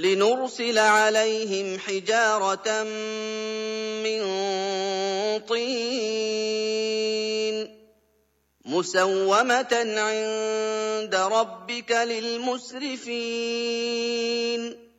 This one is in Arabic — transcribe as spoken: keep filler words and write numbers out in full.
لنرسل عليهم حجارة من طين مسومة عند ربك للمسرفين